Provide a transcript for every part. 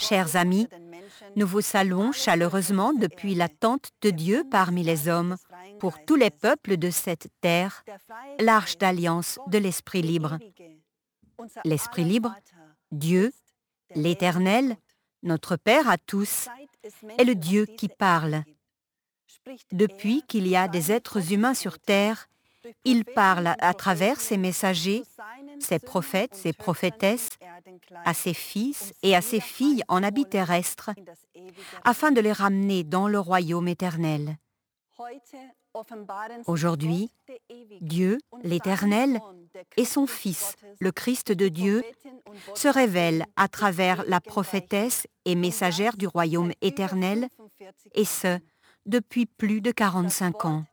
Chers amis, nous vous saluons chaleureusement depuis la tente de Dieu parmi les hommes, pour tous les peuples de cette terre, l'Arche d'Alliance de l'Esprit libre. L'Esprit libre, Dieu, l'Éternel, notre Père à tous, est le Dieu qui parle. Depuis qu'il y a des êtres humains sur terre, il parle à travers ses messagers, ses prophètes, ses prophétesses, à ses fils et à ses filles en habit terrestre, afin de les ramener dans le royaume éternel. Aujourd'hui, Dieu, l'Éternel, et son Fils, le Christ de Dieu, se révèlent à travers la prophétesse et messagère du royaume éternel, et ce, depuis plus de 45 ans.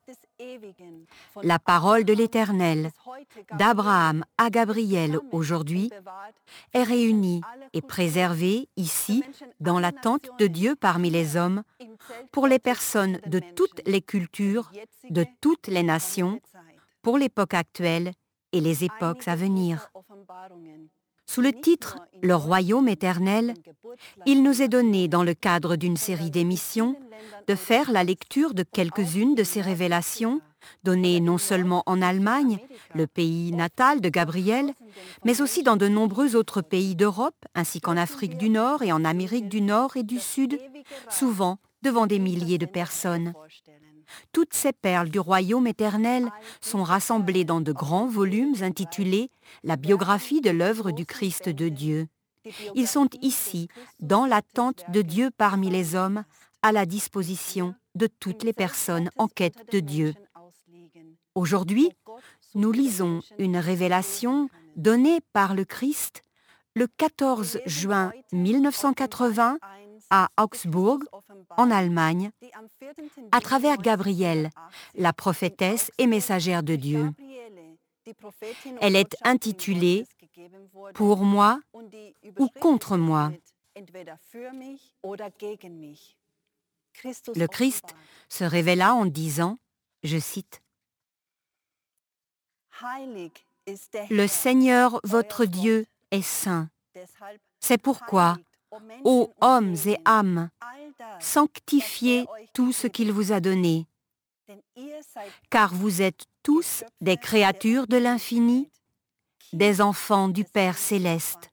La parole de l'Éternel, d'Abraham à Gabriel aujourd'hui, est réunie et préservée ici, dans la tente de Dieu parmi les hommes, pour les personnes de toutes les cultures, de toutes les nations, pour l'époque actuelle et les époques à venir. Sous le titre « Le royaume éternel », il nous est donné, dans le cadre d'une série d'émissions, de faire la lecture de quelques-unes de ces révélations, données non seulement en Allemagne, le pays natal de Gabriel, mais aussi dans de nombreux autres pays d'Europe, ainsi qu'en Afrique du Nord et en Amérique du Nord et du Sud, souvent devant des milliers de personnes. Toutes ces perles du royaume éternel sont rassemblées dans de grands volumes intitulés « La biographie de l'œuvre du Christ de Dieu ». Ils sont ici, dans la tente de Dieu parmi les hommes, à la disposition de toutes les personnes en quête de Dieu. Aujourd'hui, nous lisons une révélation donnée par le Christ le 14 juin 1980 à Augsbourg, en Allemagne, à travers Gabriel, la prophétesse et messagère de Dieu. Elle est intitulée « Pour moi ou contre moi ». Le Christ se révéla en disant, je cite, « Le Seigneur votre Dieu est saint. C'est pourquoi, ô hommes et âmes, sanctifiez tout ce qu'il vous a donné, car vous êtes tous des créatures de l'infini, des enfants du Père céleste.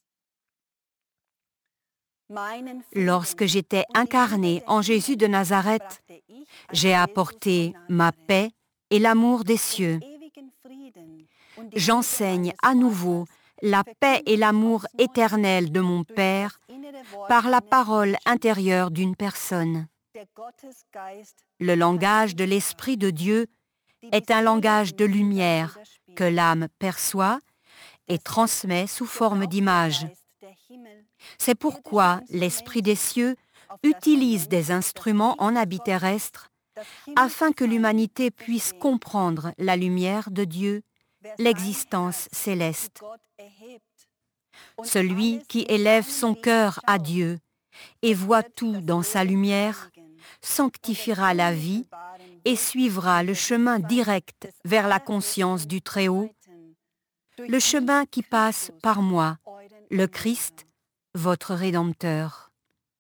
Lorsque j'étais incarné en Jésus de Nazareth, j'ai apporté ma paix et l'amour des cieux. J'enseigne à nouveau la paix et l'amour éternel de mon Père par la parole intérieure d'une personne. Le langage de l'Esprit de Dieu est un langage de lumière que l'âme perçoit et transmet sous forme d'image. C'est pourquoi l'Esprit des cieux utilise des instruments en habit terrestre afin que l'humanité puisse comprendre la lumière de Dieu, l'existence céleste. Celui qui élève son cœur à Dieu et voit tout dans sa lumière sanctifiera la vie et suivra le chemin direct vers la conscience du Très-Haut, le chemin qui passe par moi, le Christ, votre Rédempteur.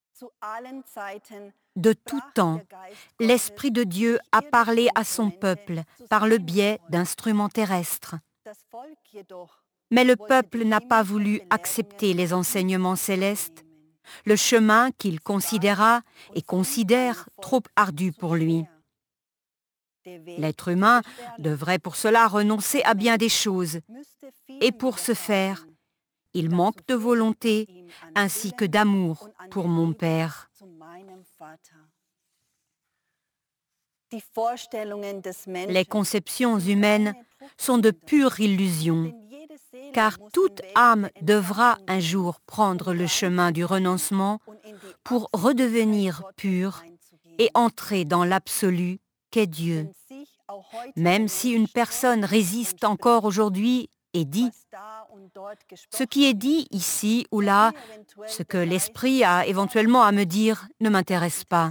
De tout temps, l'Esprit de Dieu a parlé à son peuple par le biais d'instruments terrestres. Mais le peuple n'a pas voulu accepter les enseignements célestes, le chemin qu'il considéra et considère trop ardu pour lui. L'être humain devrait pour cela renoncer à bien des choses, et pour ce faire, il manque de volonté ainsi que d'amour pour mon Père. Les conceptions humaines sont de pures illusions, car toute âme devra un jour prendre le chemin du renoncement pour redevenir pure et entrer dans l'absolu qu'est Dieu. Même si une personne résiste encore aujourd'hui et dit « Ce qui est dit ici ou là, ce que l'Esprit a éventuellement à me dire ne m'intéresse pas.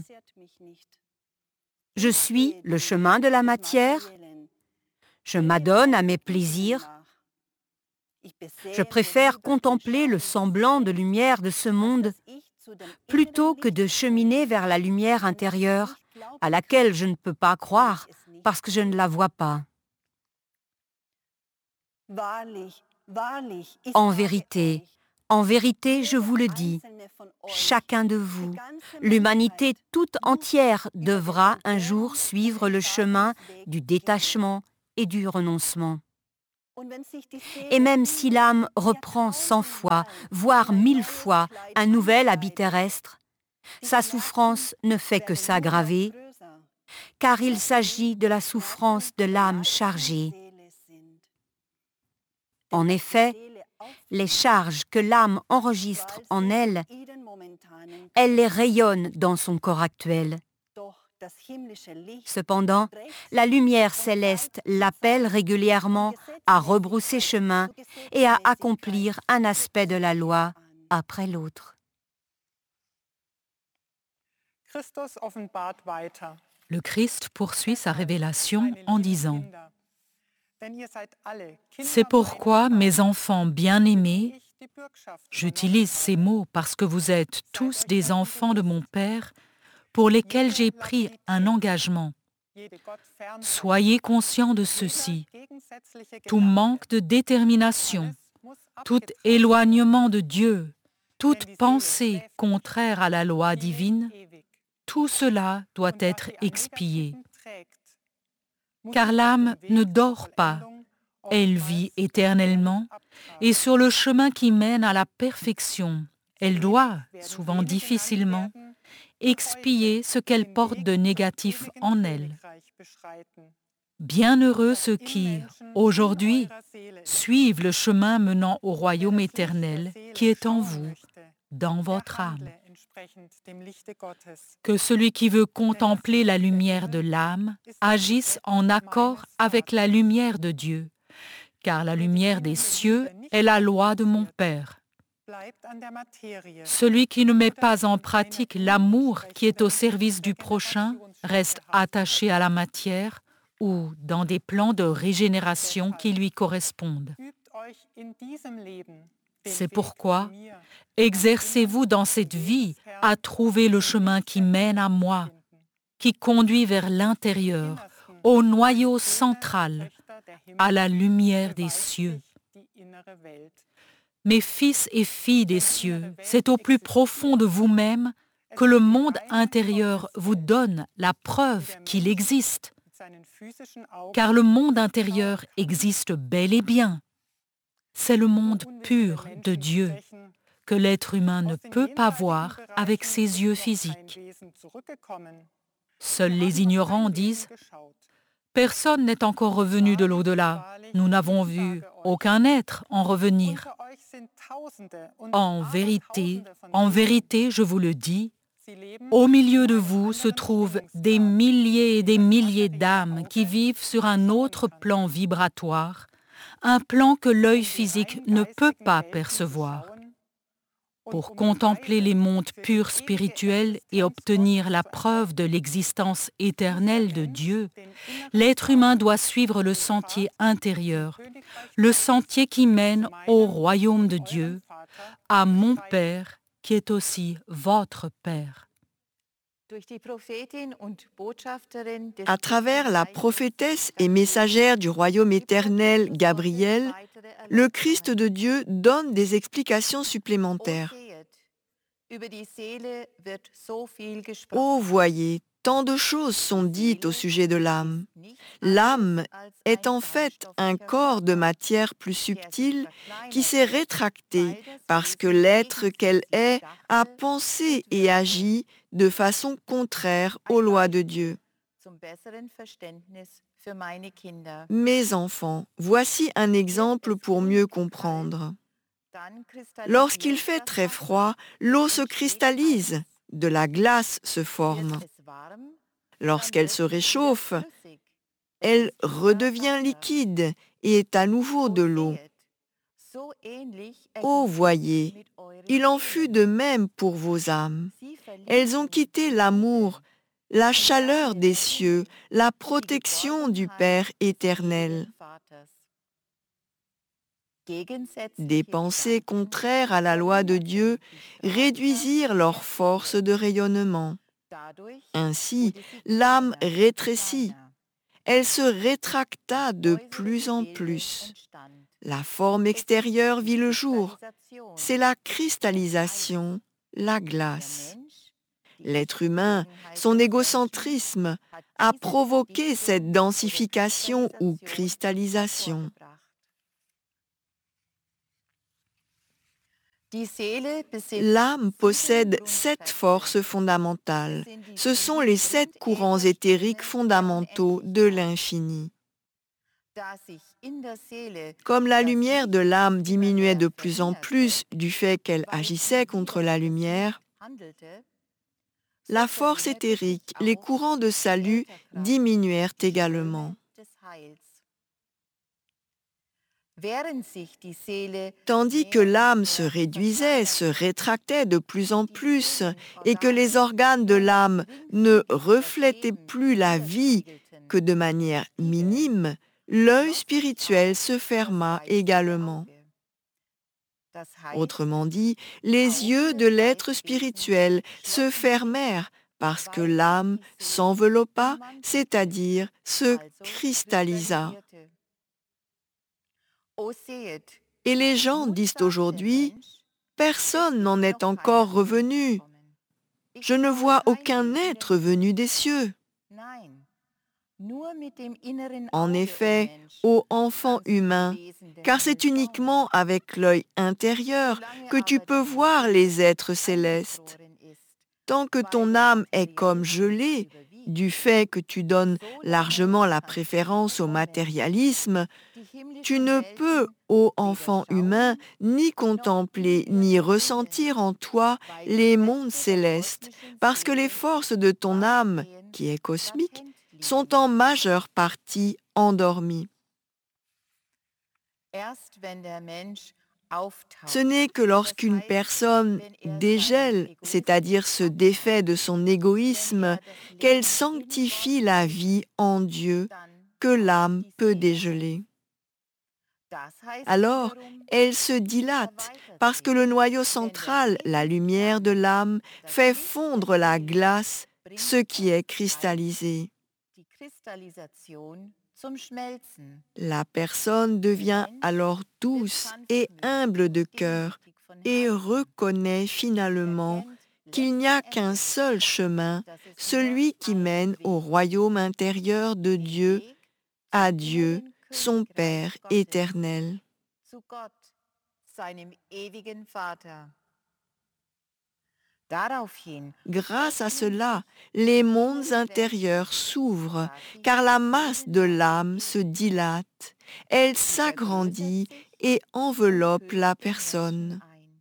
Je suis le chemin de la matière, je m'adonne à mes plaisirs, je préfère contempler le semblant de lumière de ce monde plutôt que de cheminer vers la lumière intérieure à laquelle je ne peux pas croire parce que je ne la vois pas. En vérité, je vous le dis, chacun de vous, l'humanité toute entière devra un jour suivre le chemin du détachement et du renoncement. Et même si l'âme reprend 100 fois, voire 1000 fois, un nouvel habit terrestre, sa souffrance ne fait que s'aggraver, car il s'agit de la souffrance de l'âme chargée. En effet, les charges que l'âme enregistre en elle, elle les rayonne dans son corps actuel. Cependant, la lumière céleste l'appelle régulièrement à rebrousser chemin et à accomplir un aspect de la loi après l'autre. Le Christ poursuit sa révélation en disant « C'est pourquoi, mes enfants bien-aimés, j'utilise ces mots parce que vous êtes tous des enfants de mon Père pour lesquels j'ai pris un engagement. Soyez conscients de ceci. Tout manque de détermination, tout éloignement de Dieu, toute pensée contraire à la loi divine, tout cela doit être expié. Car l'âme ne dort pas, elle vit éternellement et sur le chemin qui mène à la perfection, elle doit, souvent difficilement, expier ce qu'elle porte de négatif en elle. Bienheureux ceux qui, aujourd'hui, suivent le chemin menant au royaume éternel qui est en vous, dans votre âme. Que celui qui veut contempler la lumière de l'âme agisse en accord avec la lumière de Dieu, car la lumière des cieux est la loi de mon Père. Celui qui ne met pas en pratique l'amour qui est au service du prochain reste attaché à la matière ou dans des plans de régénération qui lui correspondent. C'est pourquoi, exercez-vous dans cette vie à trouver le chemin qui mène à moi, qui conduit vers l'intérieur, au noyau central, à la lumière des cieux. Mes fils et filles des cieux, c'est au plus profond de vous-même que le monde intérieur vous donne la preuve qu'il existe. Car le monde intérieur existe bel et bien. C'est le monde pur de Dieu que l'être humain ne peut pas voir avec ses yeux physiques. Seuls les ignorants disent « Personne n'est encore revenu de l'au-delà. Nous n'avons vu aucun être en revenir. » En vérité, je vous le dis, au milieu de vous se trouvent des milliers et des milliers d'âmes qui vivent sur un autre plan vibratoire, un plan que l'œil physique ne peut pas percevoir. Pour contempler les mondes purs spirituels et obtenir la preuve de l'existence éternelle de Dieu, l'être humain doit suivre le sentier intérieur, le sentier qui mène au royaume de Dieu, à mon Père qui est aussi votre Père. À travers la prophétesse et messagère du royaume éternel, Gabriel, le Christ de Dieu donne des explications supplémentaires. Ô voyez, tant de choses sont dites au sujet de l'âme. L'âme est en fait un corps de matière plus subtile qui s'est rétracté parce que l'être qu'elle est a pensé et agi de façon contraire aux lois de Dieu. Mes enfants, voici un exemple pour mieux comprendre. Lorsqu'il fait très froid, l'eau se cristallise, de la glace se forme. Lorsqu'elle se réchauffe, elle redevient liquide et est à nouveau de l'eau. Ô voyez, il en fut de même pour vos âmes. Elles ont quitté l'amour, la chaleur des cieux, la protection du Père éternel. Des pensées contraires à la loi de Dieu réduisirent leur force de rayonnement. Ainsi, l'âme rétrécit. Elle se rétracta de plus en plus. La forme extérieure vit le jour. C'est la cristallisation, la glace. L'être humain, son égocentrisme, a provoqué cette densification ou cristallisation. L'âme possède 7 forces fondamentales. Ce sont les 7 courants éthériques fondamentaux de l'infini. Comme la lumière de l'âme diminuait de plus en plus du fait qu'elle agissait contre la lumière, la force éthérique, les courants de salut diminuèrent également. Tandis que l'âme se réduisait, se rétractait de plus en plus, et que les organes de l'âme ne reflétaient plus la vie que de manière minime, l'œil spirituel se ferma également. Autrement dit, les yeux de l'être spirituel se fermèrent parce que l'âme s'enveloppa, c'est-à-dire se cristallisa. Et les gens disent aujourd'hui, « Personne n'en est encore revenu. Je ne vois aucun être venu des cieux. » En effet, ô enfant humain, car c'est uniquement avec l'œil intérieur que tu peux voir les êtres célestes. Tant que ton âme est comme gelée, du fait que tu donnes largement la préférence au matérialisme, tu ne peux, ô enfant humain, ni contempler ni ressentir en toi les mondes célestes, parce que les forces de ton âme, qui est cosmique, sont en majeure partie endormies. Ce n'est que lorsqu'une personne dégèle, c'est-à-dire se défait de son égoïsme, qu'elle sanctifie la vie en Dieu, que l'âme peut dégeler. Alors, elle se dilate, parce que le noyau central, la lumière de l'âme, fait fondre la glace, ce qui est cristallisé. La personne devient alors douce et humble de cœur et reconnaît finalement qu'il n'y a qu'un seul chemin, celui qui mène au royaume intérieur de Dieu, à Dieu, son Père éternel. Grâce à cela, les mondes intérieurs s'ouvrent, car la masse de l'âme se dilate, elle s'agrandit et enveloppe la personne.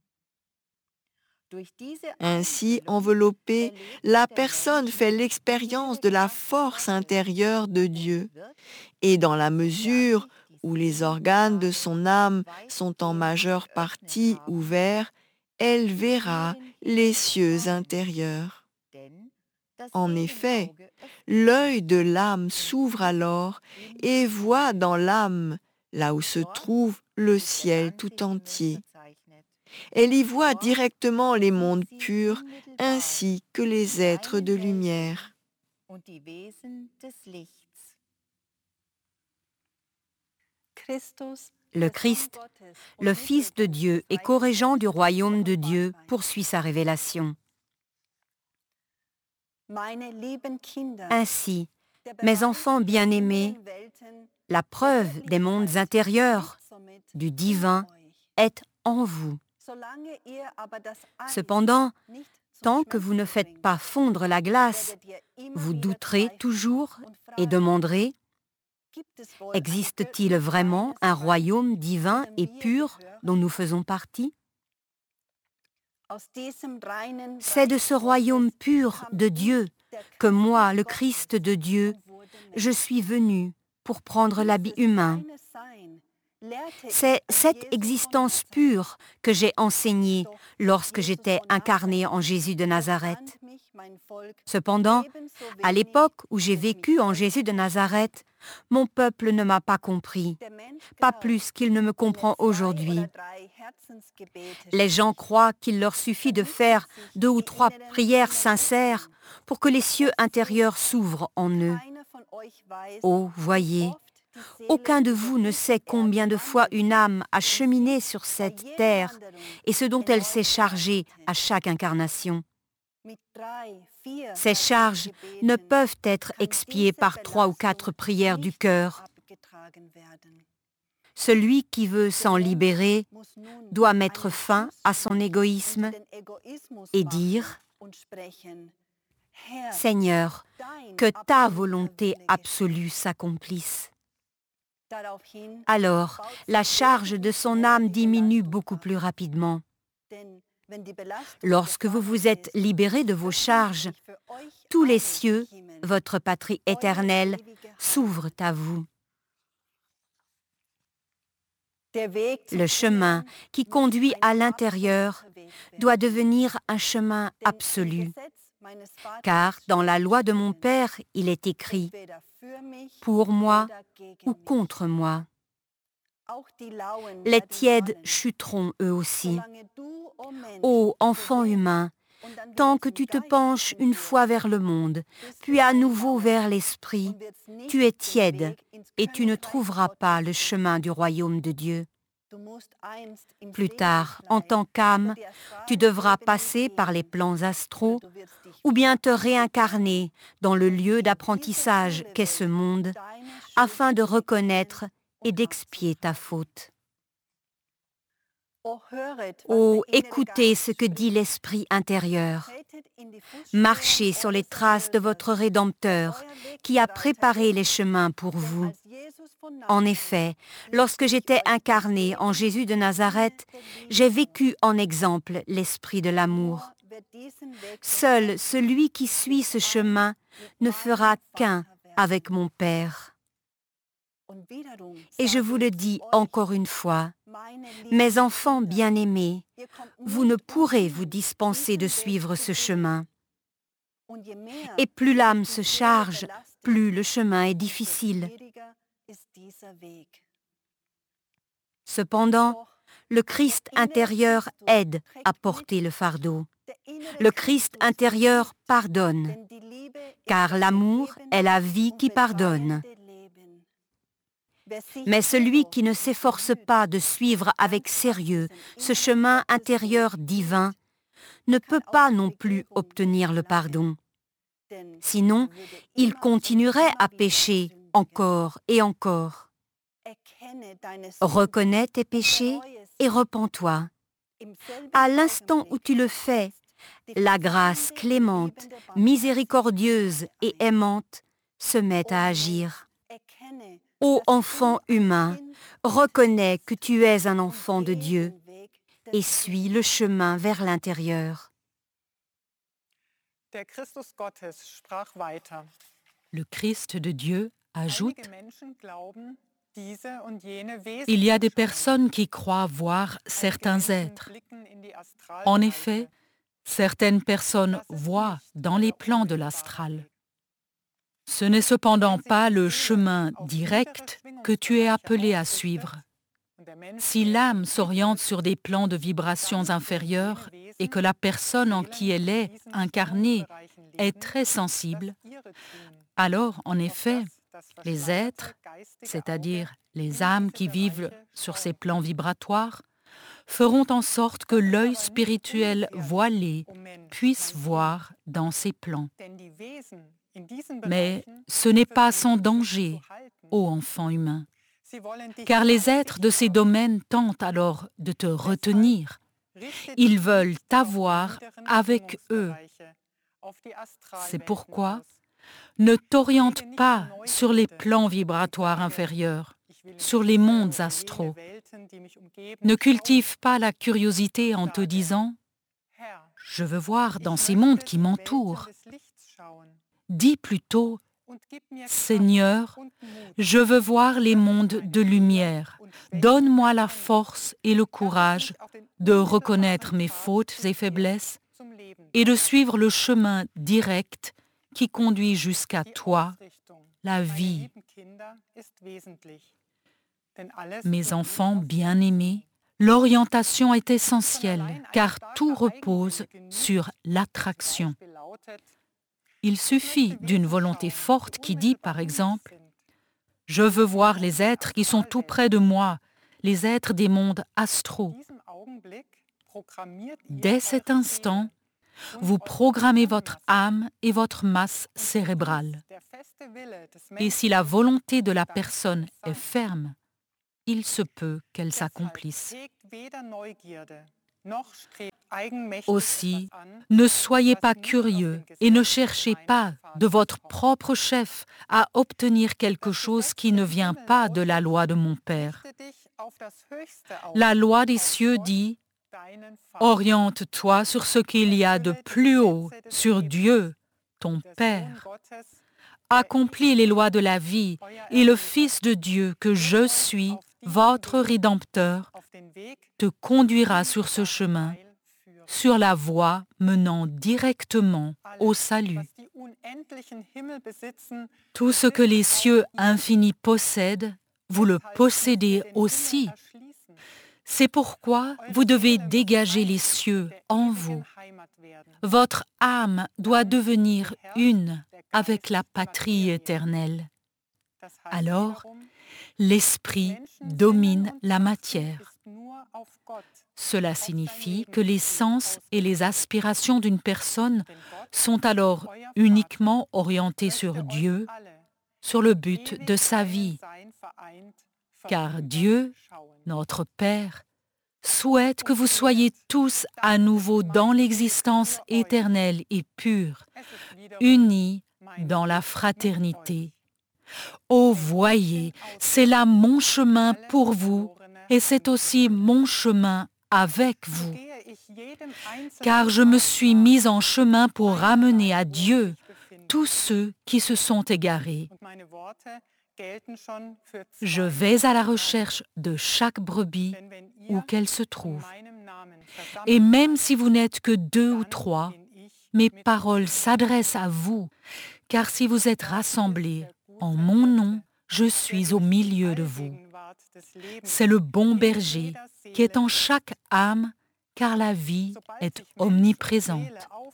Ainsi enveloppée, la personne fait l'expérience de la force intérieure de Dieu, et dans la mesure où les organes de son âme sont en majeure partie ouverts, elle verra les cieux intérieurs. En effet, l'œil de l'âme s'ouvre alors et voit dans l'âme, là où se trouve le ciel tout entier. Elle y voit directement les mondes purs ainsi que les êtres de lumière. Le Christ, le Fils de Dieu et co-régent du royaume de Dieu, poursuit sa révélation. Ainsi, mes enfants bien-aimés, la preuve des mondes intérieurs, du divin, est en vous. Cependant, tant que vous ne faites pas fondre la glace, vous douterez toujours et demanderez: existe-t-il vraiment un royaume divin et pur dont nous faisons partie? C'est de ce royaume pur de Dieu que moi, le Christ de Dieu, je suis venu pour prendre l'habit humain. C'est cette existence pure que j'ai enseignée lorsque j'étais incarné en Jésus de Nazareth. Cependant, à l'époque où j'ai vécu en Jésus de Nazareth, mon peuple ne m'a pas compris, pas plus qu'il ne me comprend aujourd'hui. Les gens croient qu'il leur suffit de faire 2 ou 3 prières sincères pour que les cieux intérieurs s'ouvrent en eux. Oh, voyez, aucun de vous ne sait combien de fois une âme a cheminé sur cette terre et ce dont elle s'est chargée à chaque incarnation. Ces charges ne peuvent être expiées par 3 ou 4 prières du cœur. Celui qui veut s'en libérer doit mettre fin à son égoïsme et dire « Seigneur, que ta volonté absolue s'accomplisse. » Alors, la charge de son âme diminue beaucoup plus rapidement. Lorsque vous vous êtes libérés de vos charges, tous les cieux, votre patrie éternelle, s'ouvrent à vous. Le chemin qui conduit à l'intérieur doit devenir un chemin absolu, car dans la loi de mon Père, il est écrit « pour moi ou contre moi ». Les tièdes chuteront eux aussi. Ô enfant humain, tant que tu te penches une fois vers le monde, puis à nouveau vers l'esprit, tu es tiède et tu ne trouveras pas le chemin du royaume de Dieu. Plus tard, en tant qu'âme, tu devras passer par les plans astraux ou bien te réincarner dans le lieu d'apprentissage qu'est ce monde afin de reconnaître et d'expier ta faute. Oh, écoutez ce que dit l'esprit intérieur. Marchez sur les traces de votre Rédempteur qui a préparé les chemins pour vous. En effet, lorsque j'étais incarné en Jésus de Nazareth, j'ai vécu en exemple l'esprit de l'amour. Seul celui qui suit ce chemin ne fera qu'un avec mon Père. Et je vous le dis encore une fois, mes enfants bien-aimés, vous ne pourrez vous dispenser de suivre ce chemin. Et plus l'âme se charge, plus le chemin est difficile. Cependant, le Christ intérieur aide à porter le fardeau. Le Christ intérieur pardonne, car l'amour est la vie qui pardonne. Mais celui qui ne s'efforce pas de suivre avec sérieux ce chemin intérieur divin ne peut pas non plus obtenir le pardon. Sinon, il continuerait à pécher encore et encore. Reconnais tes péchés et repens-toi. À l'instant où tu le fais, la grâce clémente, miséricordieuse et aimante se met à agir. Ô enfant humain, reconnais que tu es un enfant de Dieu et suis le chemin vers l'intérieur. Le Christ de Dieu ajoute: il y a des personnes qui croient voir certains êtres. En effet, certaines personnes voient dans les plans de l'astral. Ce n'est cependant pas le chemin direct que tu es appelé à suivre. Si l'âme s'oriente sur des plans de vibrations inférieures et que la personne en qui elle est incarnée est très sensible, alors, en effet, les êtres, c'est-à-dire les âmes qui vivent sur ces plans vibratoires, feront en sorte que l'œil spirituel voilé puisse voir dans ces plans. Mais ce n'est pas sans danger, ô enfant humain, car les êtres de ces domaines tentent alors de te retenir. Ils veulent t'avoir avec eux. C'est pourquoi ne t'oriente pas sur les plans vibratoires inférieurs, sur les mondes astraux. Ne cultive pas la curiosité en te disant « Je veux voir dans ces mondes qui m'entourent ». Dis plutôt « Seigneur, je veux voir les mondes de lumière. Donne-moi la force et le courage de reconnaître mes fautes et faiblesses et de suivre le chemin direct qui conduit jusqu'à toi, la vie. Mes enfants bien-aimés, l'orientation est essentielle car tout repose sur l'attraction. Il suffit d'une volonté forte qui dit, par exemple, « Je veux voir les êtres qui sont tout près de moi, les êtres des mondes astraux. » Dès cet instant, vous programmez votre âme et votre masse cérébrale. Et si la volonté de la personne est ferme, il se peut qu'elle s'accomplisse. Aussi, ne soyez pas curieux et ne cherchez pas de votre propre chef à obtenir quelque chose qui ne vient pas de la loi de mon Père. La loi des cieux dit « Oriente-toi sur ce qu'il y a de plus haut, sur Dieu, ton Père. Accomplis les lois de la vie et le Fils de Dieu que je suis, votre Rédempteur, te conduira sur ce chemin, sur la voie menant directement au salut. Tout ce que les cieux infinis possèdent, vous le possédez aussi. C'est pourquoi vous devez dégager les cieux en vous. Votre âme doit devenir une avec la patrie éternelle. Alors, l'esprit domine la matière. Cela signifie que les sens et les aspirations d'une personne sont alors uniquement orientés sur Dieu, sur le but de sa vie. Car Dieu, notre Père, souhaite que vous soyez tous à nouveau dans l'existence éternelle et pure, unis dans la fraternité. Oh, voyez, c'est là mon chemin pour vous et c'est aussi mon chemin avec vous. Car je me suis mis en chemin pour ramener à Dieu tous ceux qui se sont égarés. Je vais à la recherche de chaque brebis où qu'elle se trouve. Et même si vous n'êtes que 2 ou 3, mes paroles s'adressent à vous, car si vous êtes rassemblés en mon nom, je suis au milieu de vous. C'est le bon berger qui est en chaque âme, car la vie est omniprésente.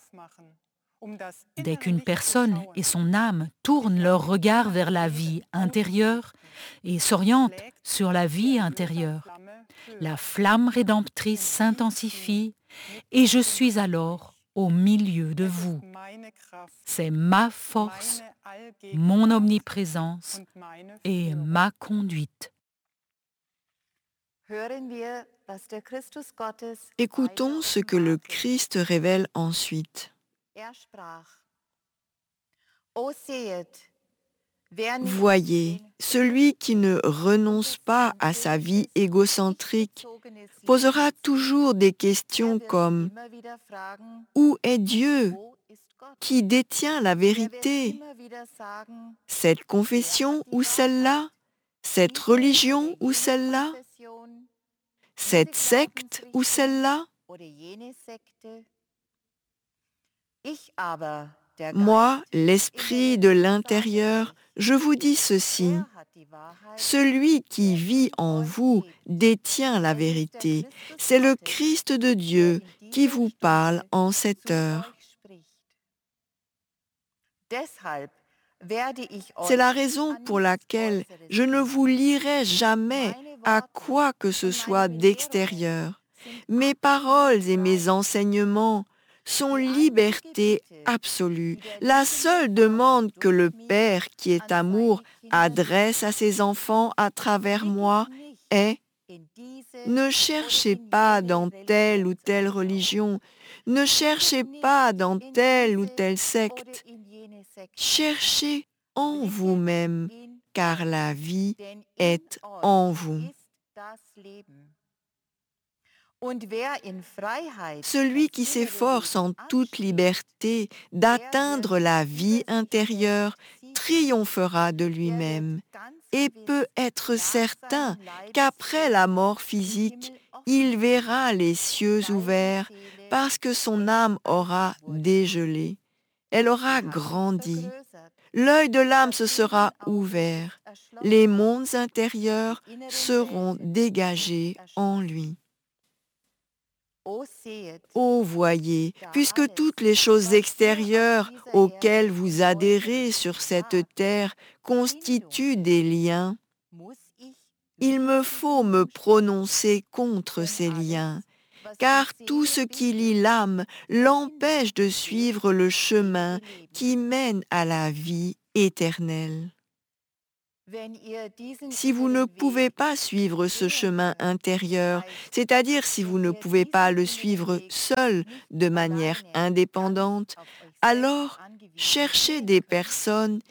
Dès qu'une personne et son âme tournent leur regard vers la vie intérieure et s'orientent sur la vie intérieure, la flamme rédemptrice s'intensifie et je suis alors au milieu de vous. C'est ma force, mon omniprésence et ma conduite. Écoutons ce que le Christ révèle ensuite. Voyez, celui qui ne renonce pas à sa vie égocentrique posera toujours des questions comme « Où est Dieu ? Qui détient la vérité ? Cette confession ou celle-là ? Cette religion ou celle-là ? Cette secte ou celle-là ? Moi, l'esprit de l'intérieur, je vous dis ceci. Celui qui vit en vous détient la vérité. C'est le Christ de Dieu qui vous parle en cette heure. C'est la raison pour laquelle je ne vous lierai jamais à quoi que ce soit d'extérieur. Mes paroles et mes enseignements sont liberté absolue. La seule demande que le Père qui est amour adresse à ses enfants à travers moi est « Ne cherchez pas dans telle ou telle religion, ne cherchez pas dans telle ou telle secte. Cherchez en vous-même, car la vie est en vous. » Celui qui s'efforce en toute liberté d'atteindre la vie intérieure triomphera de lui-même et peut être certain qu'après la mort physique, il verra les cieux ouverts, parce que son âme aura dégelé, elle aura grandi. L'œil de l'âme se sera ouvert, les mondes intérieurs seront dégagés en lui. Ô voyez, puisque toutes les choses extérieures auxquelles vous adhérez sur cette terre constituent des liens, il me faut me prononcer contre ces liens, car tout ce qui lie l'âme l'empêche de suivre le chemin qui mène à la vie éternelle. Si vous ne pouvez pas suivre ce chemin intérieur, c'est-à-dire si vous ne pouvez pas le suivre seul de manière indépendante, alors cherchez des personnes